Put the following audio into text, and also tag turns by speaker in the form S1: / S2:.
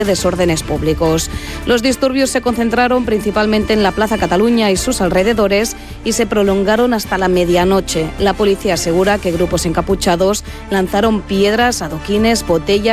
S1: desórdenes públicos. Los disturbios se concentraron principalmente en la Plaza Cataluña y sus alrededores y se prolongaron hasta la medianoche. La policía asegura que grupos encapuchados lanzaron piedras, adoquines, botellas